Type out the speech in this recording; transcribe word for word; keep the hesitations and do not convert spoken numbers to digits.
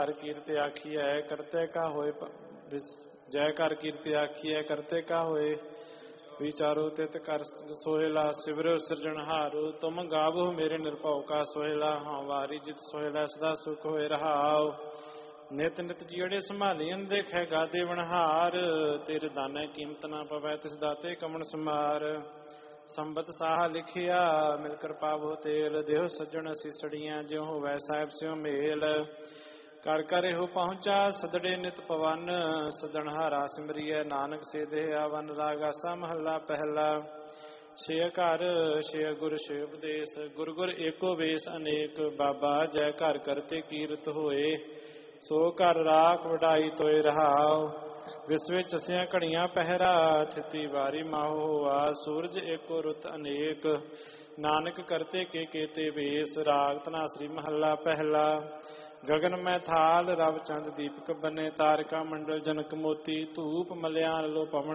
ਕਰ ਕੀਰਤਿ ਆਖੀਐ ਕਰਤੇ ਕਾ ਹੋਏ ਜੈ ਕਰ ਕੀਰਤਿ ਆਖੀਐ ਕਰਤੇ ਕਾ ਹੋਏ ਵਿਚਾਰੋ ਤਿਤ ਕਰ ਸੋਹਿਲਾ ਸਿਵਰੋ ਸਿਰਜਣਹਾਰੂ ਤੁਮ ਗਾਵੋ ਮੇਰੇ ਨਿਰਭਉ ਕਾ ਸੋਹਿਲਾ ਹਾਂ ਵਾਰੀ ਜਿਤ ਸੋਹਿਲਾ ਸਦਾ ਸੁਖ ਹੋਏ ਰਹਾਉ ਨਿਤ ਨਿਤ ਜਿਹੜੇ ਸੰਭਾਲੀਨ ਦੇਖੈ ਗਾਦੇ ਵਣਹਾਰ ਤੇਰੇ ਦਾਨੇ ਕੀਮਤ ਨਾ ਪਵੈ ਤਿਸ ਦਾਤੇ ਕਮਣ ਸਮਾਰ ਸੰਬਤ ਸਾਹਾ ਲਿਖਿਆ ਮਿਲ ਕਿਰਪਾ ਬਹੁ ਤੇਲ ਦੇਹ ਸੱਜਣ ਸੀਸੜੀਆਂ ਜਿਉ ਹੋਵੈ ਸਾਹਿਬ ਸਿਉ ਮੇਲ ਕਰ ਕਰ ਇਹੋ ਪਹੁੰਚਾ ਸਦੜੇ ਨਿਤ ਪਵਨ ਸਦਣਹਾਰਾ ਸਿਮਰੀਐ ਨਾਨਕ ਸੇ ਦੇਹ ਆਵਨ ਰਾਗ ਆਸਾ ਮਹੱਲਾ ਪਹਿਲਾ ਛੇ ਘਰ ਛੇ ਗੁਰ ਛੇ ਉਪਦੇਸ਼ ਗੁਰ ਗੁਰ ਏਕੋ ਵੇਸ ਅਨੇਕ ਬਾਬਾ ਜੈ ਘਰ ਕਰਤੇ ਕੀਰਤ ਹੋਏ ਸੋ ਘਰ ਰਾਖ ਵਡਾਈ ਤੋਏ ਰਹਾਉ ਵਿਸ ਵਿੱਚ ਅਸਿਆਂ ਘੜੀਆਂ ਪਹਿਰਾ ਥਿਤੀ ਵਾਰੀ ਮਾਹੋ ਹੋਆ ਸੂਰਜ ਏਕੋ ਰੁੱਤ ਅਨੇਕ ਨਾਨਕ ਕਰਤੇ ਕੇ ਕੇਤੇ ਵੇਸ ਰਾਗ ਧਨਾਸਰੀ ਮਹੱਲਾ ਪਹਿਲਾ ਗਗਨ ਮੈਂ ਥਾਲ ਰਵ ਚੰਦ ਦੀਪਕ ਬਨੇ ਤਾਰਿਕਾ ਮੰਡਲ ਜਨਕ ਮੋਤੀ ਧੂਪ ਮਲਿਆਨ ਲੋ ਪਵਨ